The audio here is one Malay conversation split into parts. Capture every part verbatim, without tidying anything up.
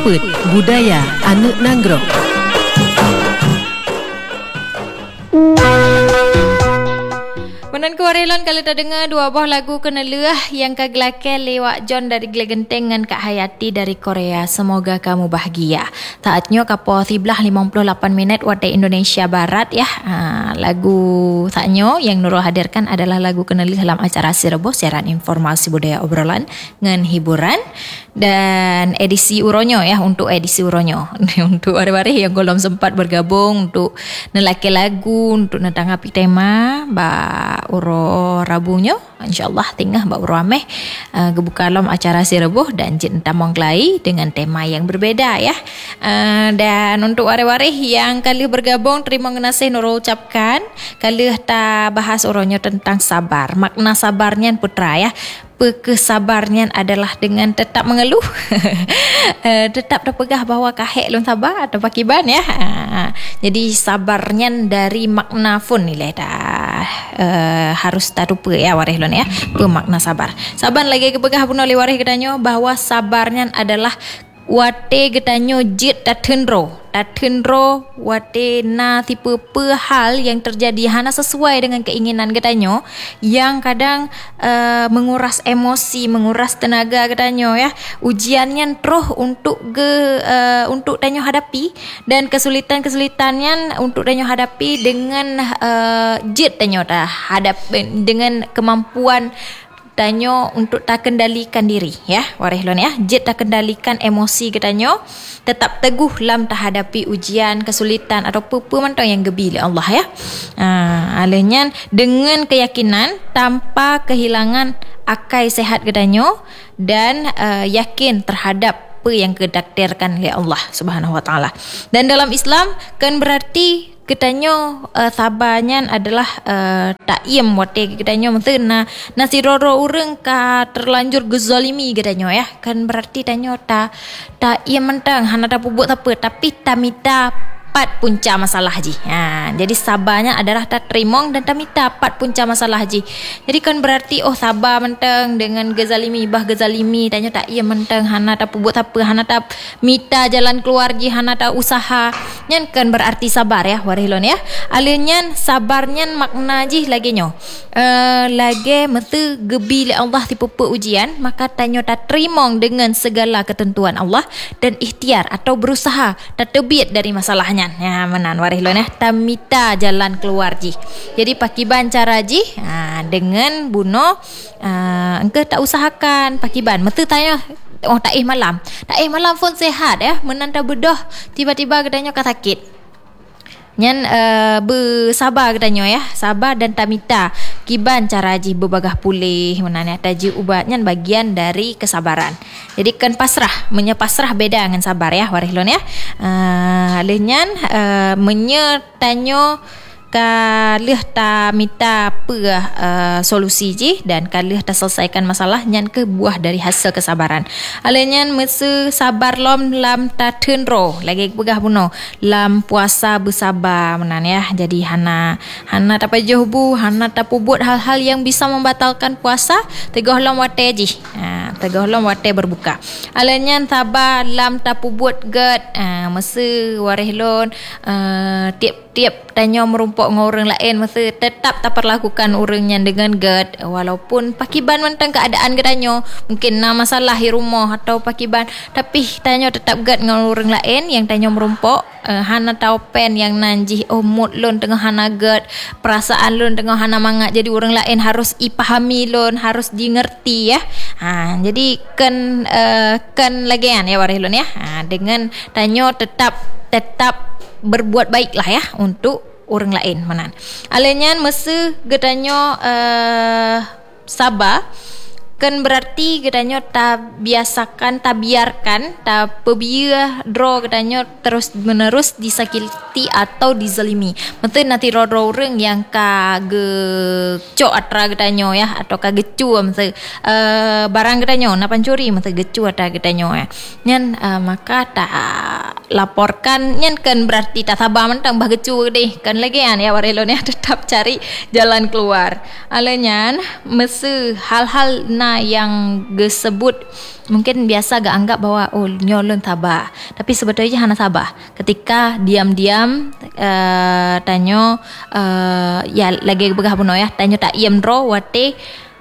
Liput Budaya Anak Nanggro. Menan ku warelon kalau tak dengar dua buah lagu kena leah yang kagelakan lewat John dari Glegenteng dengan Kak Hayati dari Korea. Semoga kamu bahagia. Taatnya kapo tiblah lima puluh lapan minit waktu Indonesia Barat ya. Ha, lagu taknya yang Nurul hadirkan adalah lagu kena leah dalam acara Sirebo, siaran informasi budaya obrolan dengan hiburan dan edisi uronyo ya, untuk edisi uronyo untuk hari-hari yang belum sempat bergabung untuk nelaki lagu untuk netanggapi tema ba uro Rabunya insyaallah tinggal ba uro ameh uh, gebuka lom acara Sirebo dan jin tamong kelai dengan tema yang berbeda ya. Uh, dan untuk hari-hari yang kali bergabung terima kasih Nurul ucapkan kali ta bahas uronyo tentang sabar. Makna sabarnya putra ya. Kesabarnya adalah dengan tetap mengeluh uh, tetap terpegah bahawa kahek lun sabar atau pakiban ya. Uh, jadi sabarnya dari makna fun nilai dah uh, harus tak lupa ya warih lun ya pemakna sabar. Saban lagi kepegah pun oleh warih ketanyo bahawa sabarnya adalah wate getanyo jit tatenro tatenro wate na tipe pe hal yang terjadi hana sesuai dengan keinginan getanyo yang kadang uh, menguras emosi, menguras tenaga getanyo ya. Ujiannya terus untuk ge uh, untuk tanyo hadapi dan kesulitan-kesulitannya untuk tanyo hadapi dengan uh, jit tanyo dah hadap dengan kemampuan tanyo untuk tak kendalikan diri ya warih lon ya. Jet tak kendalikan emosi ketanyo, tetap teguh lam tak hadapi ujian, kesulitan atau apa-apa mantau yang gebi Allah ya. Ah, alehnya dengan keyakinan tanpa kehilangan akai sehat ketanyo dan uh, yakin terhadap apa yang kedaktirkan oleh Allah Subhanahu Wa Taala. Dan dalam Islam kan berarti ketanyo uh, sabarnya adalah uh, tak iem wate ketanyo mesti na nasi roro urang ka terlanjur gezalimi ketanyo ya. Kan berarti tanyo ta tak iem mentang hana tak buat apa tapi tamita pat punca masalah haji. Ha, jadi sabarnya adalah tak terimong dan tak minta pat punca masalah haji. Jadi kan berarti oh sabar mentang dengan gezalimi bah gezalimi tanya tak ia mentang hana tak buat apa hana tak minta jalan keluar ji hana tak usaha. Nyan kan berarti sabar ya warihlon ya. Alunyan sabarnya makna ji lagi nyo. Uh, lagi mesti gebi le Allah tipe ujian maka tanyo tak terimong dengan segala ketentuan Allah dan ikhtiar atau berusaha tak tebiat dari masalahnya. Ya menan warih lon ya tamita jalan keluar ji. Jadi pakiban cara ji ha, dengan buno uh, engke tak usahakan pakiban mesti tanya oh tak eh malam tak eh malam pun sehat ya menanda bedoh tiba-tiba katanya sakit. Nyan uh, bersabar katanya ya, sabar dan tamita kiban cara ji berbagah pulih menanya taji ubatnya bagian dari kesabaran. Jadi kan pasrah, menyepasrah beda dengan sabar ya warihlon ya. Uh, Lehnya uh, menyetanyo kalih ta minta apa uh, solusi ji dan kalih ta selesaikan masalah nyan ke buah dari hasil kesabaran. Alenya mesti sabar lom lam ta tenro lagi pegah puno lam puasa bersabar menan ya. Jadi hana hana ta pajoh bu hana ta buat hal-hal yang bisa membatalkan puasa tegah lom wate ji. Ha, tegah lom wate berbuka. Alenya sabar lam ta buat gad uh, mesti warihlon uh, tiap-tiap tanyo merumpok dengan orang lain mesti tetap tak perlakukan orangnya dengan gad walaupun pakiban mentang keadaan gedanyo mungkin na masalah di rumah atau pakiban tapi tanyo tetap gad dengan orang lain yang tanyo merumpok uh, hana tau pen yang nanji oh mood lon tengah hana gad perasaan lon tengah hana mangat jadi orang lain harus ipahami lon harus dingerti ya. Ha, jadi kan uh, kan lagian ya warih lon ya. Ha, dengan tanyo tetap tetap berbuat baiklah ya untuk orang lain menan. Alenya mesti gedanyo uh, sabar kan berarti gedanyo tak biasakan tak biarkan tak pebia draw gedanyo terus menerus disakiti atau dizalimi. Mesti nanti ro-ro orang yang kage cok atra gedanyo ya atau kage cu mesti uh, barang gedanyo na pancuri mesti gecu atra gedanyo ya. Nyan uh, maka tak laporkan nyan kan berarti tak sabar mentang bah gecu deh kan lagi an ya warelon ya tetap cari jalan keluar. Alenyan mese hal-hal na yang gesebut mungkin biasa gak anggap bahwa oh nyolon sabar, tapi sebetulnya hana sabar ketika diam-diam uh, tanyo uh, ya lagi begah puno ya tanyo tak iem ro wate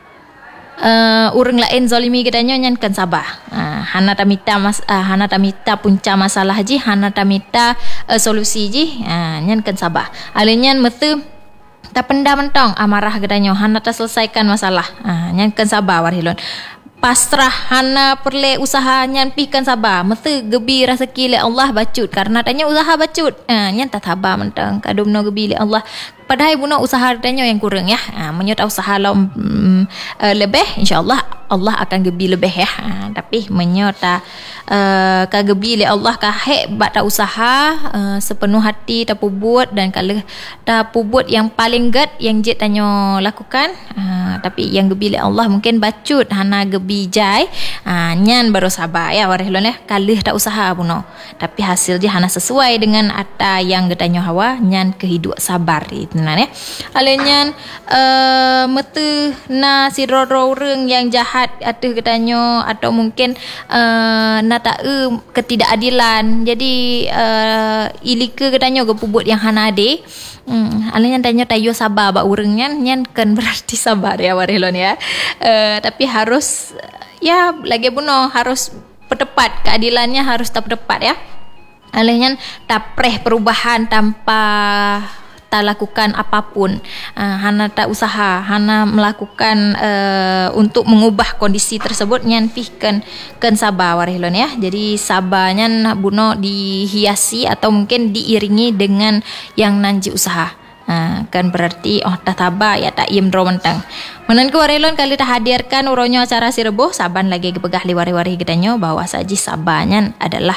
Uh, urang lain zalimi katanya nyan kan sabar. Uh, hana tamita mas uh, hana tamita punca masalah ji, hana tamita uh, solusi ji, uh, nyan kan sabar. Alenyan metu tak pendam mentong amarah katanya hana tak selesaikan masalah. Uh, nyan kan sabar warhilon. Pasrah hana perle usaha nyan pikan sabar. Metu gebi rezeki le Allah bacut karena tanya usaha bacut. Uh, nyan tak sabar mentong kadumno gebi le Allah. Padahal buno usaha tanya yang kurang ya. Ha, menyut usaha lo um, uh, lebih, insya-Allah Allah akan gebi lebih ya. Ha, tapi menyut uh, ka gebi le Allah ka hebat ta usaha uh, sepenuh hati ta pubut dan kalau ta pubut yang paling gad yang jet tanyo lakukan. Uh, tapi yang gebi le Allah mungkin bacut hana gebi jai. Uh, nyan baru sabar ya warehlon ya. Kalih ta usaha buno. Tapi hasil dia hana sesuai dengan ata yang getanyo hawa nyan kehidup sabar itu. Ya. Alenyan uh, metu na si roro urang yang jahat atuh katanya atau mungkin uh, na tak uh, ketidakadilan. Jadi uh, ilika katanya ke pubut yang hana ade. Hmm, alenyan tanya tayo sabar ba urang nyan nyan kan berarti sabar ya warelon ya. Uh, tapi harus ya lagi buno harus tepat keadilannya harus tetap tepat ya. Alenyan tapreh perubahan tanpa tak lakukan apapun, uh, hana tak usaha, hana melakukan uh, untuk mengubah kondisi tersebut nyan pihkan kan sabar warelon ya. Jadi sabarnya buno dihiasi atau mungkin diiringi dengan yang nanji usaha. Ha, kan berarti oh tak sabar ya tak iem dro mentang. Menan ke warelon kali tak hadirkan uronyo acara si reboh saban lagi kepegah li wari-wari kitanyo bahwa saji sabarnya adalah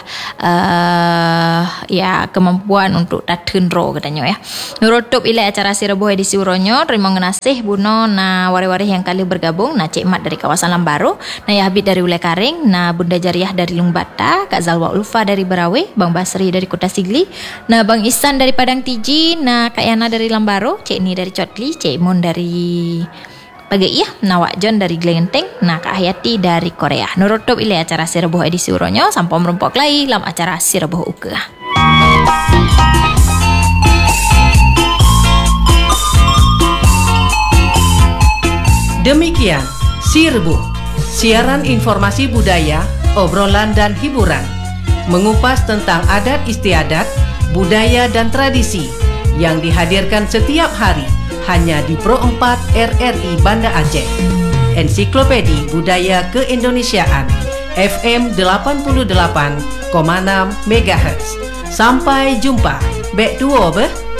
uh, ya kemampuan untuk tatun dro kitanyo ya. Nurutup ila acara si reboh edisi uronyo terima ngasih buno na wari-wari yang kali bergabung na Cik Mat dari kawasan Lambaru, na ya Habib dari Ulai Karing, na Bunda Jariah dari Lungbata, Kak Zalwa Ulfa dari Berawe, Bang Basri dari Kota Sigli, na Bang Ihsan dari Padang Tiji, na Kak Yana dari Lambaru, Cik Ni dari Cotli, Cik Mun dari Pagaiah, na Wak John dari Glenteng, na Kak Hayati dari Korea. Nurutup ile acara Sireboh edisi uronyo sampai merumpok lagi dalam acara Sireboh Uke. Demikian Sireboh, siaran informasi budaya, obrolan dan hiburan, mengupas tentang adat istiadat, budaya dan tradisi yang dihadirkan setiap hari hanya di Pro empat R R I Banda Aceh. Ensiklopedi Budaya Keindonesiaan F M delapan puluh delapan koma enam megahertz. Sampai jumpa. Bek duo beh.